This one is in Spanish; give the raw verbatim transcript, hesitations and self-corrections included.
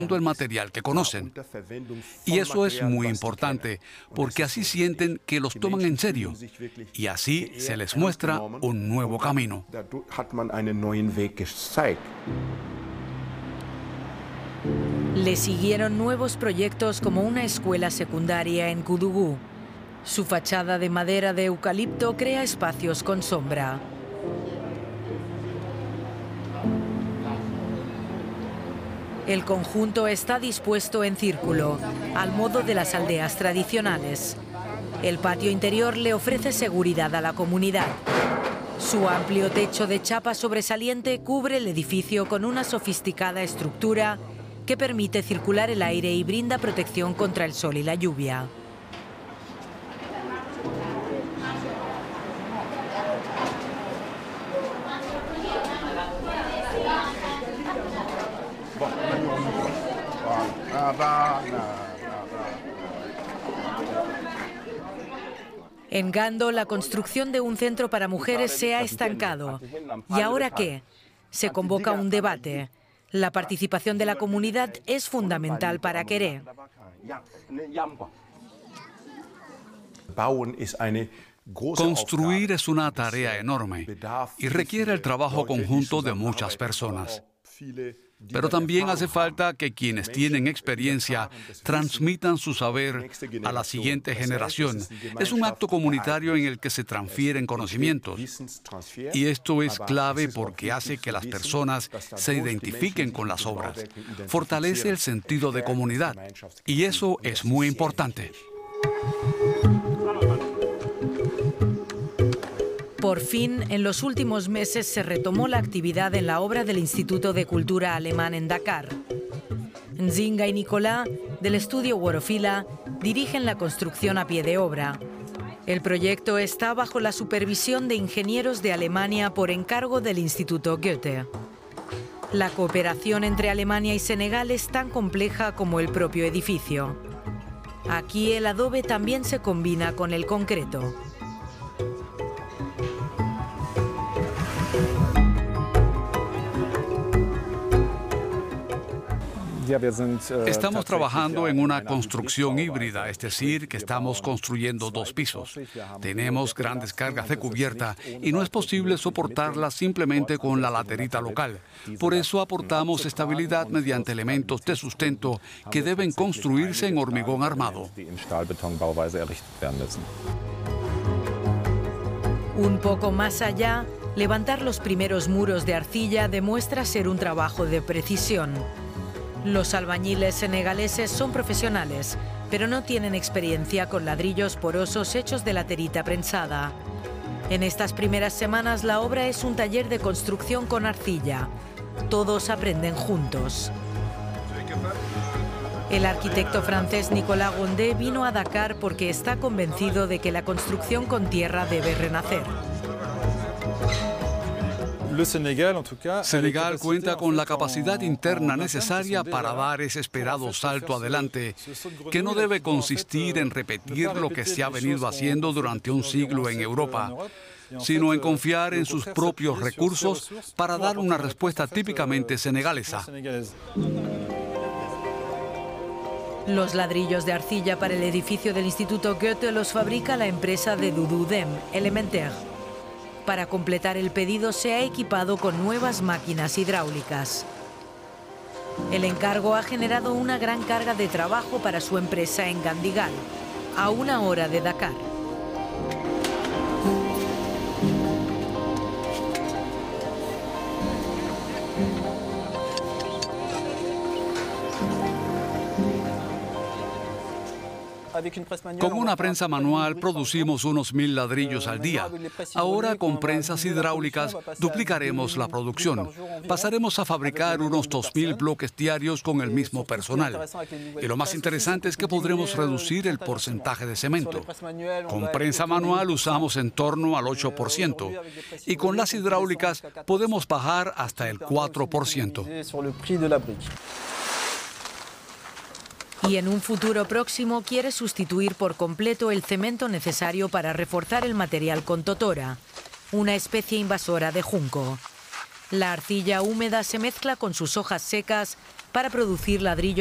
el material que conocen. Y eso es muy importante, porque así sienten que los toman en serio y así se les muestra un nuevo camino. Le siguieron nuevos proyectos como una escuela secundaria en Kudugú. Su fachada de madera de eucalipto crea espacios con sombra. El conjunto está dispuesto en círculo, al modo de las aldeas tradicionales. El patio interior le ofrece seguridad a la comunidad. Su amplio techo de chapa sobresaliente cubre el edificio con una sofisticada estructura que permite circular el aire y brinda protección contra el sol y la lluvia. En Gando, la construcción de un centro para mujeres se ha estancado. ¿Y ahora qué? Se convoca un debate. La participación de la comunidad es fundamental para Kere. Construir es una tarea enorme y requiere el trabajo conjunto de muchas personas. Pero también hace falta que quienes tienen experiencia transmitan su saber a la siguiente generación. Es un acto comunitario en el que se transfieren conocimientos. Y esto es clave porque hace que las personas se identifiquen con las obras. Fortalece el sentido de comunidad. Y eso es muy importante. Por fin, en los últimos meses se retomó la actividad en la obra del Instituto de Cultura Alemán en Dakar. Nzinga y Nicolás, del estudio Worofila, dirigen la construcción a pie de obra. El proyecto está bajo la supervisión de ingenieros de Alemania por encargo del Instituto Goethe. La cooperación entre Alemania y Senegal es tan compleja como el propio edificio. Aquí el adobe también se combina con el concreto. Estamos trabajando en una construcción híbrida, es decir, que estamos construyendo dos pisos. Tenemos grandes cargas de cubierta y no es posible soportarlas simplemente con la laterita local. Por eso aportamos estabilidad mediante elementos de sustento que deben construirse en hormigón armado. Un poco más allá, levantar los primeros muros de arcilla demuestra ser un trabajo de precisión. Los albañiles senegaleses son profesionales, pero no tienen experiencia con ladrillos porosos hechos de laterita prensada. En estas primeras semanas la obra es un taller de construcción con arcilla. Todos aprenden juntos. El arquitecto francés Nicolas Gondé vino a Dakar porque está convencido de que la construcción con tierra debe renacer. Senegal cuenta con la capacidad interna necesaria para dar ese esperado salto adelante, que no debe consistir en repetir lo que se ha venido haciendo durante un siglo en Europa, sino en confiar en sus propios recursos para dar una respuesta típicamente senegalesa. Los ladrillos de arcilla para el edificio del Instituto Goethe los fabrica la empresa de Doudou Dem, Elementaire. Para completar el pedido se ha equipado con nuevas máquinas hidráulicas. El encargo ha generado una gran carga de trabajo para su empresa en Gandigal, a una hora de Dakar. Con una prensa manual producimos unos mil ladrillos al día. Ahora, con prensas hidráulicas, duplicaremos la producción. Pasaremos a fabricar unos dos mil bloques diarios con el mismo personal. Y lo más interesante es que podremos reducir el porcentaje de cemento. Con prensa manual usamos en torno al ocho por ciento. Y con las hidráulicas podemos bajar hasta el cuatro por ciento. Y en un futuro próximo quiere sustituir por completo el cemento necesario para reforzar el material con totora, una especie invasora de junco. La arcilla húmeda se mezcla con sus hojas secas para producir ladrillo